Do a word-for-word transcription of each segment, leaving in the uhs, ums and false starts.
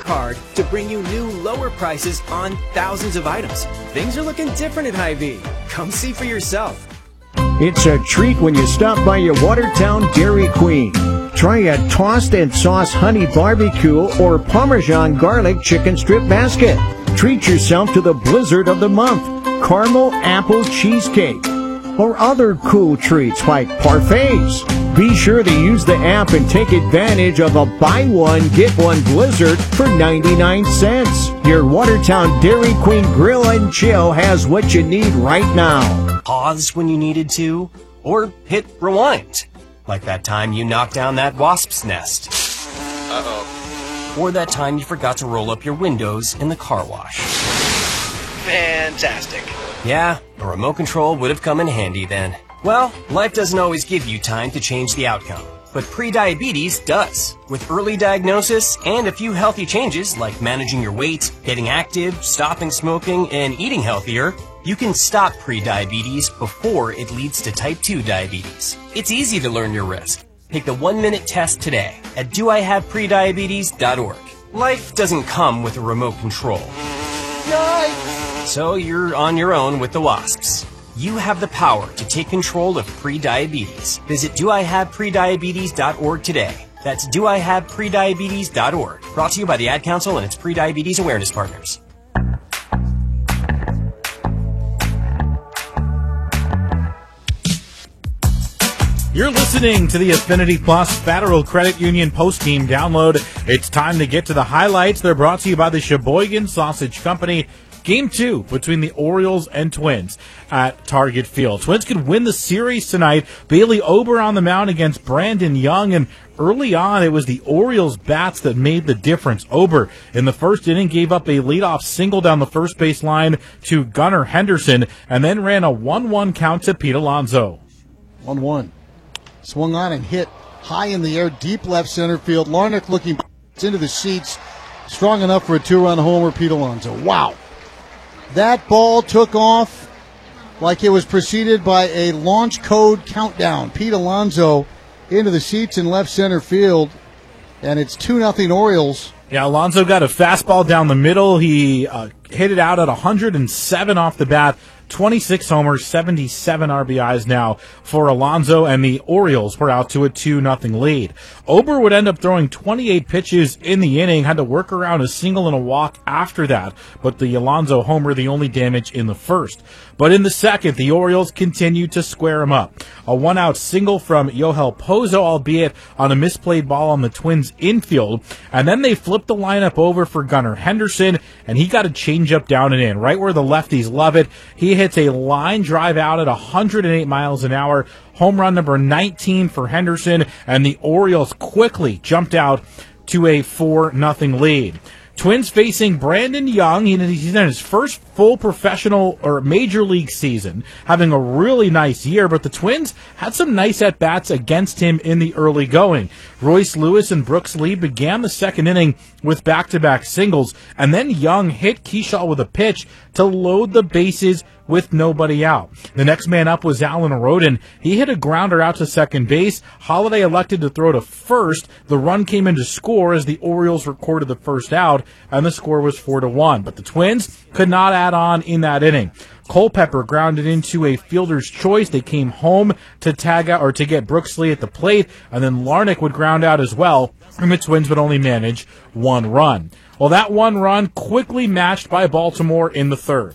card to bring you new lower prices on thousands of items. Things are looking different at Hy-Vee. Come see for yourself. It's a treat when you stop by your Watertown Dairy Queen. Try a tossed and sauce honey barbecue or Parmesan garlic chicken strip basket. Treat yourself to the blizzard of the month, caramel apple cheesecake, or other cool treats like parfaits. Be sure to use the app and take advantage of a buy one, get one blizzard for ninety-nine cents. Your Watertown Dairy Queen Grill and Chill has what you need right now. Pause when you needed to, or hit rewind. Like that time you knocked down that wasp's nest. Uh-oh. Or that time you forgot to roll up your windows in the car wash. Fantastic. Yeah, a remote control would have come in handy then. Well, life doesn't always give you time to change the outcome, but prediabetes does. With early diagnosis and a few healthy changes like managing your weight, getting active, stopping smoking, and eating healthier, you can stop prediabetes before it leads to type two diabetes. It's easy to learn your risk. Take the one-minute test today at do I have prediabetes dot org. Life doesn't come with a remote control. Yikes! So you're on your own with the wasps. You have the power to take control of prediabetes. Visit do I have prediabetes dot org today. That's do I have prediabetes dot org. Brought to you by the Ad Council and its prediabetes awareness partners. You're listening to the Affinity Plus Federal Credit Union post-game download. It's time to get to the highlights. They're brought to you by the Sheboygan Sausage Company. Game two between the Orioles and Twins at Target Field. Twins could win the series tonight. Bailey Ober on the mound against Brandon Young, and early on it was the Orioles bats that made the difference. Ober in the first inning gave up a leadoff single down the first base line to Gunnar Henderson and then ran a one one count to Pete Alonso. one one. Swung on and hit high in the air, deep left center field. Larnach looking into the seats, strong enough for a two-run homer. Pete Alonso. Wow. That ball took off like it was preceded by a launch code countdown. Pete Alonso into the seats in left center field, and it's two nothing Orioles. Yeah, Alonso got a fastball down the middle. He uh, hit it out at one hundred seven off the bat. twenty-six homers, seventy-seven R B Is now for Alonso, and the Orioles were out to a two nothing lead. Ober would end up throwing twenty-eight pitches in the inning, had to work around a single and a walk after that, but the Alonso homer the only damage in the first. But in the second, the Orioles continued to square him up. A one-out single from Yohel Pozo, albeit on a misplayed ball on the Twins' infield, and then they flipped the lineup over for Gunnar Henderson, and he got a changeup down and in, right where the lefties love it. He hits a line drive out at one hundred eight miles an hour, home run number nineteen for Henderson, and the Orioles quickly jumped out to a four nothing lead. Twins facing Brandon Young. He's in his first full professional or major league season, having a really nice year, but the Twins had some nice at-bats against him in the early going. Royce Lewis and Brooks Lee began the second inning with back-to-back singles, and then Young hit Kershaw with a pitch to load the bases with nobody out. The next man up was Alan Rodin. He hit a grounder out to second base. Holiday elected to throw to first. The run came in to score as the Orioles recorded the first out, and the score was four to one. But the Twins could not add on in that inning. Culpepper grounded into a fielder's choice. They came home to tag out or to get Brooks Lee at the plate, and then Larnach would ground out as well, and the Twins would only manage one run. Well, that one run quickly matched by Baltimore in the third.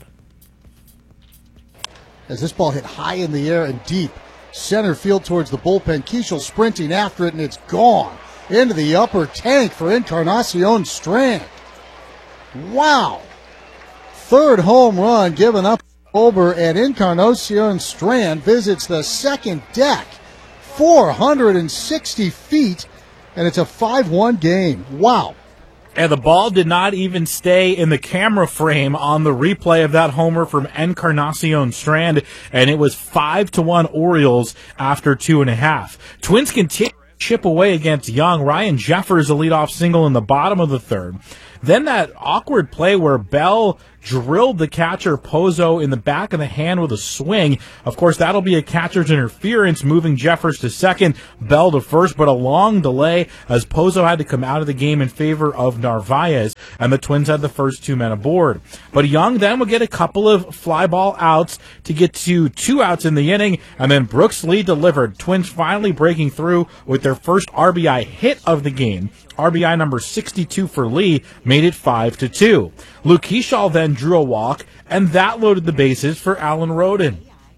As this ball hit high in the air and deep center field towards the bullpen, Keishel sprinting after it, and it's gone into the upper tank for Encarnacion Strand. Wow. Third home run given up Ober, and Encarnacion Strand visits the second deck, four hundred sixty feet, and it's a five one game. Wow. And the ball did not even stay in the camera frame on the replay of that homer from Encarnacion Strand, and it was five to one Orioles after two and a half. Twins continue to chip away against Young. Ryan Jeffers a leadoff single in the bottom of the third. Then that awkward play where Bell drilled the catcher Pozo in the back of the hand with a swing. Of course, that'll be a catcher's interference, moving Jeffers to second, Bell to first, but a long delay as Pozo had to come out of the game in favor of Narvaez, and the Twins had the first two men aboard. But Young then would get a couple of fly ball outs to get to two outs in the inning, and then Brooks Lee delivered. Twins finally breaking through with their first R B I hit of the game. R B I number sixty-two for Lee made it five to two. Luke Keeschall then drew a walk, and that loaded the bases for Alan Roden.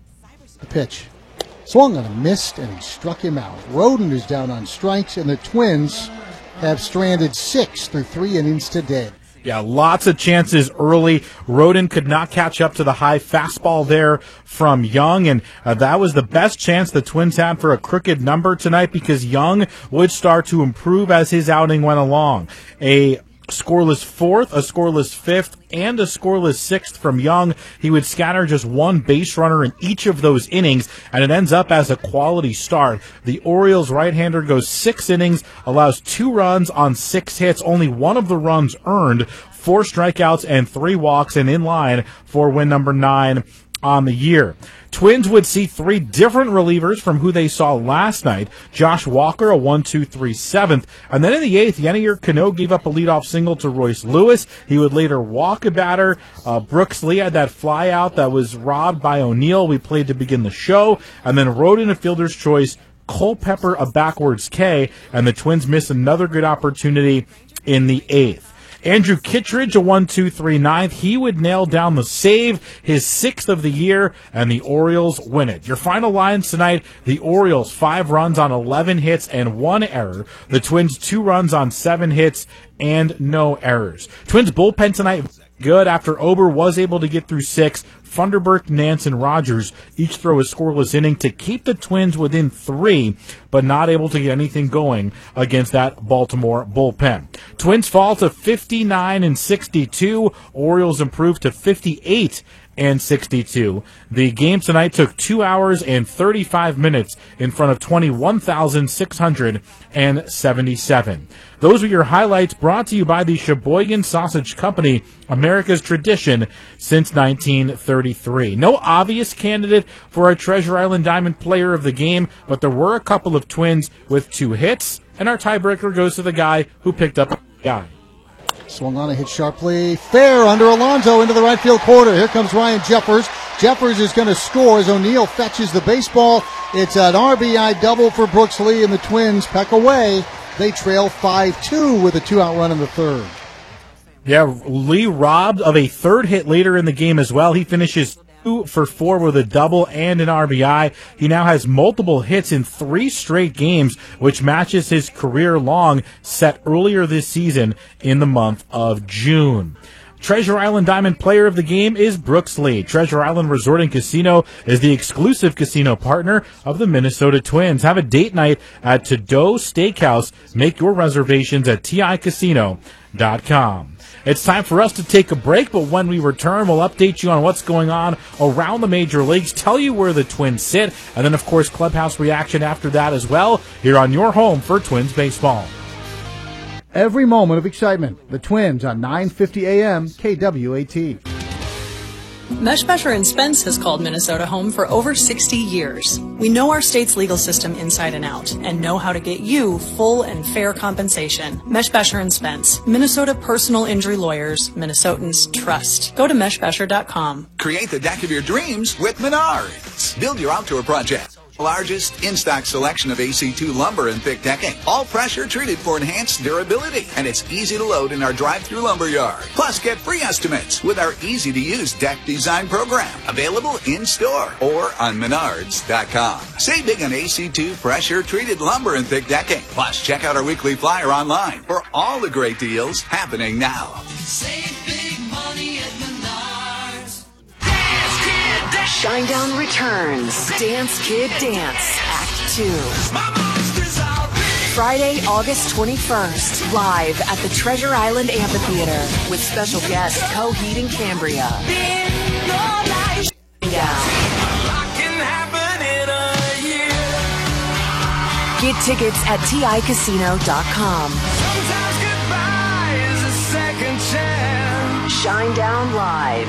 The pitch. Swung on a missed, and he struck him out. Roden is down on strikes, and the Twins have stranded six through three innings today. Yeah, lots of chances early. Roden could not catch up to the high fastball there from Young, and uh, that was the best chance the Twins had for a crooked number tonight because Young would start to improve as his outing went along. A scoreless fourth, a scoreless fifth, and a scoreless sixth from Young. He would scatter just one base runner in each of those innings, and it ends up as a quality start. The Orioles right-hander goes six innings, allows two runs on six hits, only one of the runs earned, four strikeouts and three walks, and in line for win number nine on the year. Twins would see three different relievers from who they saw last night. Josh Walker, a one two three seventh. And then in the eighth, Yenier Cano gave up a leadoff single to Royce Lewis. He would later walk a batter. Uh, Brooks Lee had that fly out that was robbed by O'Neill. We played to begin the show. And then Roden a fielder's choice. Culpepper a backwards K. And the Twins miss another good opportunity in the eighth. Andrew Kittredge, a one two three ninth. He would nail down the save, his sixth of the year, and the Orioles win it. Your final lines tonight, the Orioles, five runs on eleven hits and one error. The Twins, two runs on seven hits and no errors. Twins bullpen tonight, good after Ober was able to get through six. Funderburk, Nance, and Rogers each throw a scoreless inning to keep the Twins within three, but not able to get anything going against that Baltimore bullpen. Twins fall to fifty-nine and sixty-two. Orioles improve to fifty-eight and sixty-two. The game tonight took two hours and thirty-five minutes in front of twenty-one thousand six hundred seventy-seven. Those were your highlights brought to you by the Sheboygan Sausage Company, America's tradition since nineteen thirty-three. No obvious candidate for a Treasure Island Diamond Player of the Game, but there were a couple of Twins with two hits, and our tiebreaker goes to the guy who picked up a guy. Swung on a hit sharply. Fair under Alonso into the right field corner. Here comes Ryan Jeffers. Jeffers is going to score as O'Neill fetches the baseball. It's an R B I double for Brooks Lee, and the Twins peck away. They trail five two with a two-out run in the third. Yeah, Lee robbed of a third hit later in the game as well. He finishes two for four with a double and an R B I. He now has multiple hits in three straight games, which matches his career long set earlier this season in the month of June. Treasure Island Diamond Player of the Game is Brooks Lee. Treasure Island Resort and Casino is the exclusive casino partner of the Minnesota Twins. Have a date night at To-Do Steakhouse. Make your reservations at T I casino dot com. It's time for us to take a break, but when we return, we'll update you on what's going on around the major leagues, tell you where the Twins sit, and then, of course, Clubhouse reaction after that as well, here on your home for Twins baseball. Every moment of excitement. The Twins on nine fifty A M K W A T. Meshbesher and Spence has called Minnesota home for over sixty years. We know our state's legal system inside and out and know how to get you full and fair compensation. Meshbesher and Spence, Minnesota personal injury lawyers, Minnesotans trust. Go to meshbesher dot com. Create the deck of your dreams with Menards. Build your outdoor project. Largest in-stock selection of A C two lumber and thick decking. All pressure treated for enhanced durability. And it's easy to load in our drive-through lumber yard. Plus, get free estimates with our easy-to-use deck design program. Available in-store or on menards dot com. Save big on A C two pressure treated lumber and thick decking. Plus, check out our weekly flyer online for all the great deals happening now. Save big money at Menards. Dance Kid Dance. Shinedown returns. Dance Kid Dance Act two. Friday, August twenty-first, live at the Treasure Island Amphitheater with special guest Coheed and Cambria. Get tickets at T I casino dot com. Shine Shinedown Live.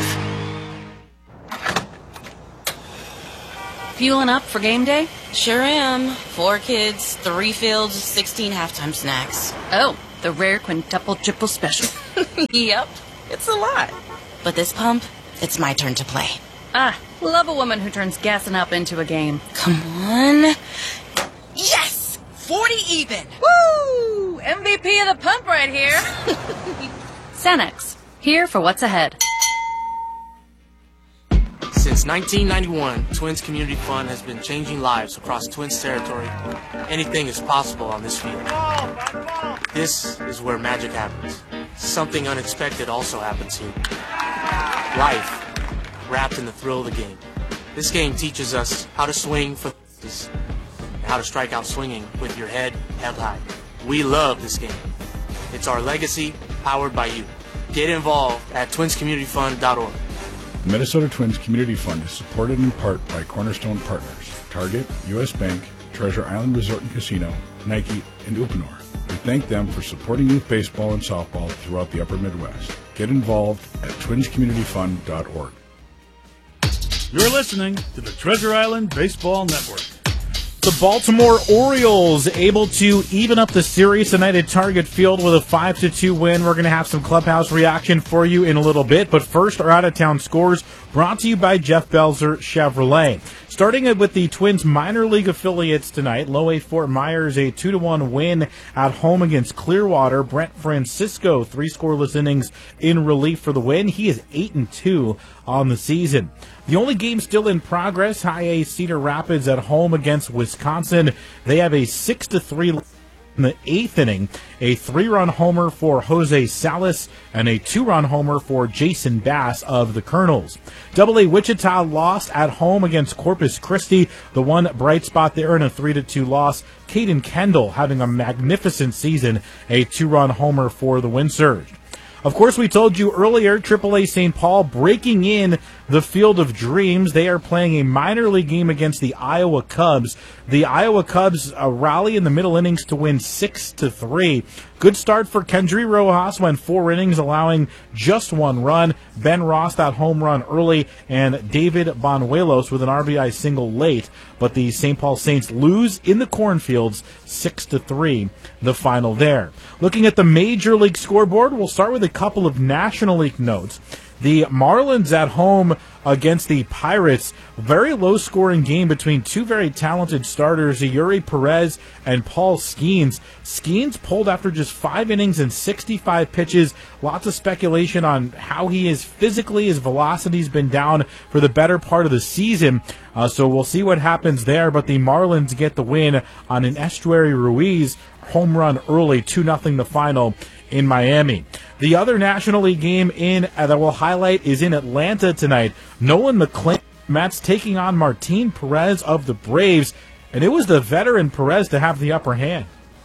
Fueling up for game day? Sure am. Four kids, three fields, sixteen halftime snacks. Oh, the rare quintuple triple special. Yep, it's a lot. But this pump, it's my turn to play. Ah, love a woman who turns gassing up into a game. Come on. Yes! forty even! Woo! M V P of the pump right here. Sanex, here for what's ahead. Since nineteen ninety-one, Twins Community Fund has been changing lives across Twins territory. Anything is possible on this field. This is where magic happens. Something unexpected also happens here. Life, wrapped in the thrill of the game. This game teaches us how to swing for this, and how to strike out swinging with your head held high. We love this game. It's our legacy, powered by you. Get involved at twins community fund dot org. The Minnesota Twins Community Fund is supported in part by Cornerstone Partners, Target, U S Bank, Treasure Island Resort and Casino, Nike, and Uponor. We thank them for supporting youth baseball and softball throughout the upper Midwest. Get involved at twins community fund dot org. You're listening to the Treasure Island Baseball Network. The Baltimore Orioles able to even up the series tonight at Target Field with a five to two win. We're going to have some clubhouse reaction for you in a little bit, but first our out-of-town scores brought to you by Jeff Belzer Chevrolet. Starting with the Twins minor league affiliates tonight, Low A Fort Myers a two to one win at home against Clearwater. Brent Francisco three scoreless innings in relief for the win. He is eight and two on the season. The only game still in progress, High A Cedar Rapids at home against Wisconsin. They have a six to three in the eighth inning, a three-run homer for Jose Salas and a two-run homer for Jason Bass of the Colonels. Double A Wichita lost at home against Corpus Christi. The one bright spot there in a three to two loss, Caden Kendall having a magnificent season, a two-run homer for the Wind Surge. Of course, we told you earlier, Triple A Saint Paul breaking in the Field of Dreams. They are playing a minor league game against the Iowa Cubs. The Iowa Cubs uh, rally in the middle innings to win six to three. Good start for Kendry Rojas, went four innings, allowing just one run. Ben Ross that home run early, and David Banuelos with an R B I single late. But the Saint Paul Saints lose in the cornfields six to three, the final there. Looking at the Major League scoreboard, we'll start with a couple of National League notes. The Marlins at home against the Pirates. Very low-scoring game between two very talented starters, Yuri Perez and Paul Skeens. Skeens pulled after just five innings and sixty-five pitches. Lots of speculation on how he is physically. His velocity's been down for the better part of the season, uh, so we'll see what happens there. But the Marlins get the win on an Estuary Ruiz home run early, two nothing the final in Miami. The other National League game in uh, that we'll highlight is in Atlanta tonight. Nolan McClain Mets taking on Martin Perez of the Braves, and it was the veteran Perez to have the upper hand.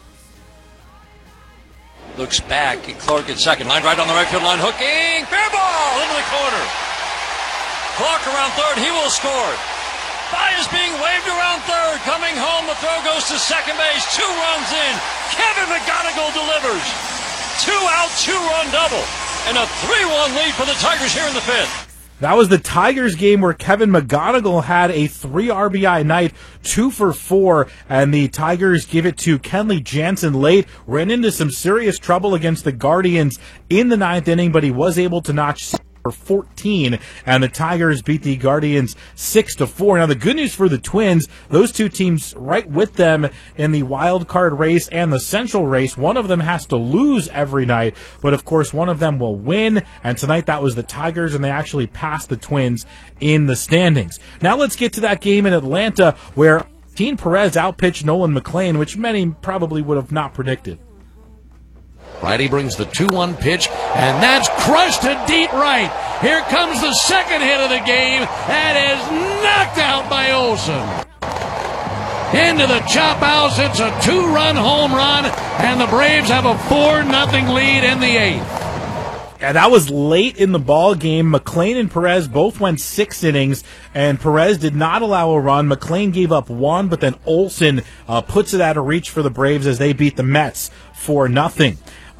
Looks back, Clark at second. Line right on the right field line, hooking, fair ball into the corner. Clark around third, he will score. Baez being waved around third, coming home, the throw goes to second base, two runs in. Kevin McGonigal delivers. Two out, two-run double, and a three one lead for the Tigers here in the fifth. That was the Tigers game where Kevin McGonigal had a three R B I night, two for four, and the Tigers give it to Kenley Jansen late. Ran into some serious trouble against the Guardians in the ninth inning, but he was able to notch for fourteen, and the Tigers beat the Guardians six to four. Now the good news for the Twins, those two teams right with them in the wild card race and the Central race. One of them has to lose every night, but of course one of them will win, and tonight that was the Tigers, and they actually passed the Twins in the standings. Now let's get to that game in Atlanta where Martin Perez outpitched Nolan McClain, which many probably would have not predicted. Righty brings the two one pitch, and that's crushed to deep right. Here comes the second hit of the game. That is knocked out by Olsen. Into the chop house. It's a two-run home run, and the Braves have a four nothing lead in the eighth. Yeah, that was late in the ball game. McClain and Perez both went six innings, and Perez did not allow a run. McClain gave up one, but then Olsen uh, puts it out of reach for the Braves as they beat the Mets for nothing.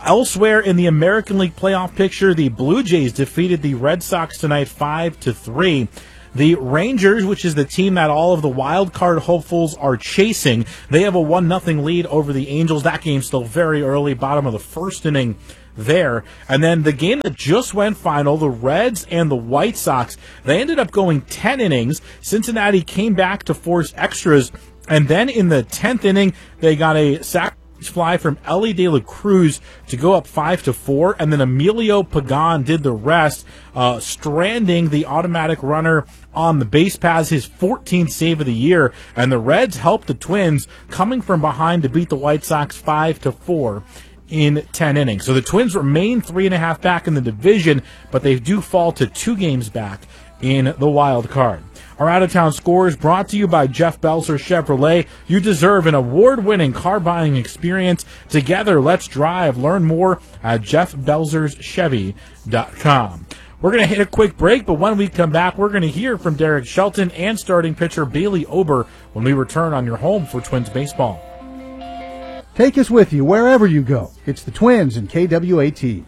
Elsewhere in the American League playoff picture, the Blue Jays defeated the Red Sox tonight five to three. The Rangers, which is the team that all of the wild card hopefuls are chasing, they have a one nothing lead over the Angels. That game's still very early, bottom of the first inning there. And then the game that just went final, the Reds and the White Sox, they ended up going ten innings. Cincinnati came back to force extras, and then in the tenth inning, they got a sac fly from Elly De La Cruz to go up five to four, and then Emilio Pagan did the rest, uh, stranding the automatic runner on the base paths, his fourteenth save of the year, and the Reds helped the Twins coming from behind to beat the White Sox five to four in ten innings. So the Twins remain three and a half back in the division, but they do fall to two games back in the wild card. Our out-of-town scores brought to you by Jeff Belzer Chevrolet. You deserve an award-winning car buying experience. Together, let's drive. Learn more at jeff belzers chevy dot com. We're going to hit a quick break, but when we come back, we're going to hear from Derek Shelton and starting pitcher Bailey Ober when we return on your home for Twins baseball. Take us with you wherever you go. It's the Twins and K W A T.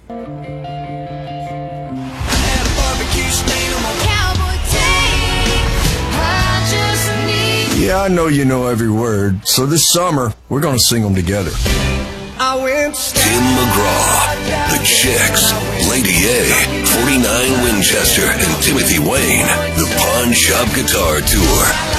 Yeah, I know you know every word, so this summer, we're gonna sing them together. I went Tim McGraw, The Chicks, Lady A, forty-nine Winchester, and Timothy Wayne, the Pawn Shop Guitar Tour.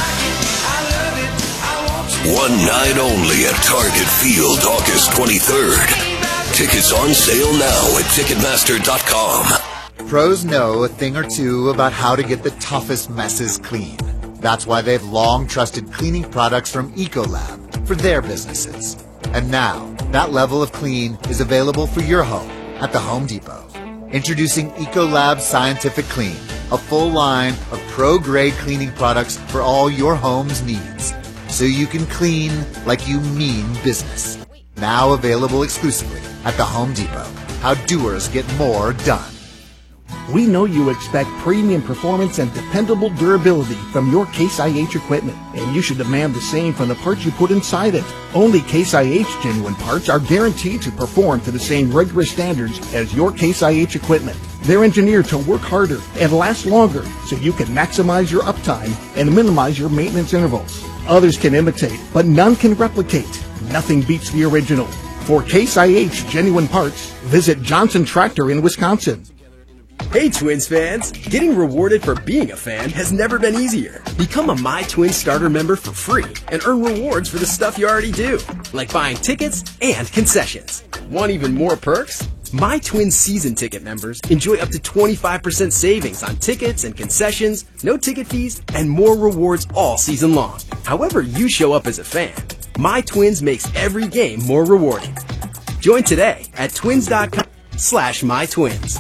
One night only at Target Field, August twenty-third. Tickets on sale now at Ticketmaster dot com. Pros know a thing or two about how to get the toughest messes clean. That's why they've long trusted cleaning products from Ecolab for their businesses. And now, that level of clean is available for your home at the Home Depot. Introducing Ecolab Scientific Clean, a full line of pro-grade cleaning products for all your home's needs. So you can clean like you mean business. Now available exclusively at the Home Depot. How doers get more done. We know you expect premium performance and dependable durability from your Case I H equipment, and you should demand the same from the parts you put inside it. Only Case I H genuine parts are guaranteed to perform to the same rigorous standards as your Case I H equipment. They're engineered to work harder and last longer so you can maximize your uptime and minimize your maintenance intervals. Others can imitate, but none can replicate. Nothing beats the original. For Case I H genuine parts, visit Johnson Tractor in Wisconsin. Hey Twins fans! Getting rewarded for being a fan has never been easier. Become a My Twins starter member for free and earn rewards for the stuff you already do, like buying tickets and concessions. Want even more perks? My Twins season ticket members enjoy up to twenty-five percent savings on tickets and concessions, no ticket fees, and more rewards all season long. However you show up as a fan, My Twins makes every game more rewarding. Join today at twins dot com slash my twins.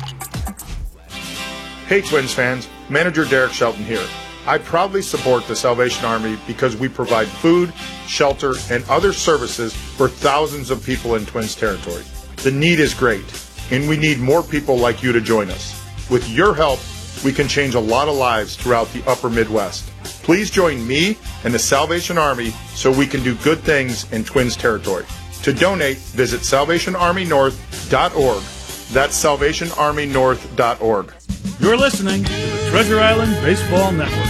Hey Twins fans, Manager Derek Shelton here. I proudly support the Salvation Army because we provide food, shelter, and other services for thousands of people in Twins territory. The need is great, and we need more people like you to join us. With your help, we can change a lot of lives throughout the upper Midwest. Please join me and the Salvation Army so we can do good things in Twins territory. To donate, visit salvation army north dot org. That's salvation army north dot org. You're listening to the Treasure Island Baseball Network.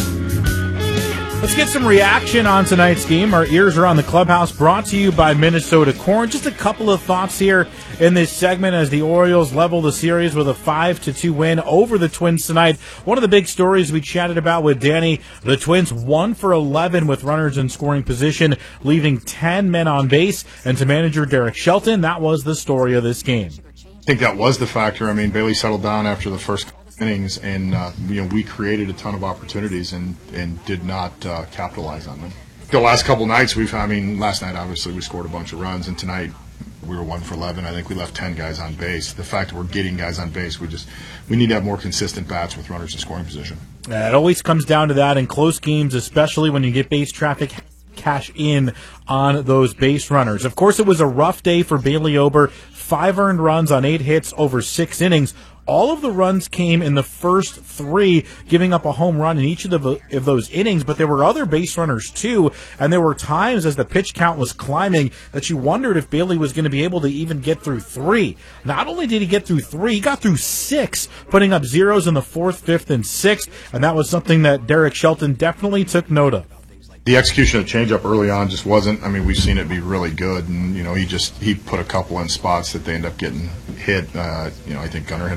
Let's get some reaction on tonight's game. Our ears are on the clubhouse, brought to you by Minnesota Corn. Just a couple of thoughts here in this segment as the Orioles level the series with a five to two win over the Twins tonight. One of the big stories we chatted about with Danny, the Twins one for eleven with runners in scoring position, leaving ten men on base. And to manager Derek Shelton, that was the story of this game. I think that was the factor. I mean, Bailey settled down after the first innings, and uh, you know we created a ton of opportunities and and did not uh, capitalize on them. The last couple nights, we've. I mean, last night obviously we scored a bunch of runs, and tonight we were one for eleven. I think we left ten guys on base. The fact that we're getting guys on base, we just we need to have more consistent bats with runners in scoring position. Uh, it always comes down to that in close games, especially when you get base traffic. Cash in on those base runners. Of course, it was a rough day for Bailey Ober. five earned runs on eight hits over six innings. All of the runs came in the first three, giving up a home run in each of, the, of those innings, but there were other base runners too, and there were times as the pitch count was climbing that you wondered if Bailey was going to be able to even get through three. Not only did he get through three, he got through six, putting up zeros in the fourth, fifth, and sixth, and that was something that Derek Shelton definitely took note of. The execution of changeup early on just wasn't. I mean, we've seen it be really good, and you know, he just he put a couple in spots that they end up getting hit. Uh, you know, I think Gunnar hit